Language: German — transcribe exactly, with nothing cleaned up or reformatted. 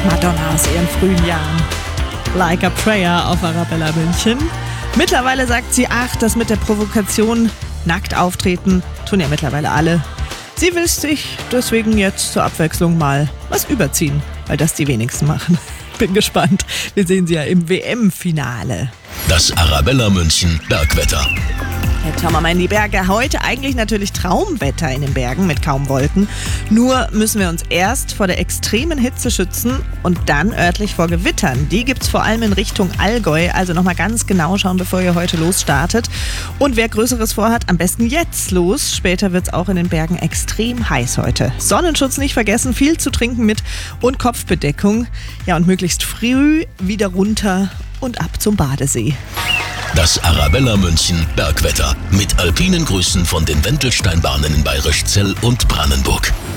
Madonna aus ihren frühen Jahren. Like a Prayer auf Arabella München. Mittlerweile sagt sie, ach, das mit der Provokation, nackt auftreten, tun ja mittlerweile alle. Sie will sich deswegen jetzt zur Abwechslung mal was überziehen, weil das die wenigsten machen. Bin gespannt. Wir sehen sie ja im W M-Finale. Das Arabella München Bergwetter. Jetzt schauen wir mal in die Berge. Heute eigentlich natürlich Traumwetter in den Bergen mit kaum Wolken. Nur müssen wir uns erst vor der extremen Hitze schützen und dann örtlich vor Gewittern. Die gibt's vor allem in Richtung Allgäu. Also nochmal ganz genau schauen, bevor ihr heute losstartet. Und wer Größeres vorhat, am besten jetzt los. Später wird's auch in den Bergen extrem heiß heute. Sonnenschutz nicht vergessen, viel zu trinken mit und Kopfbedeckung. Ja, und möglichst früh wieder runter und ab zum Badesee. Das Arabella München Bergwetter mit alpinen Grüßen von den Wendelsteinbahnen in Bayrischzell und Brandenburg.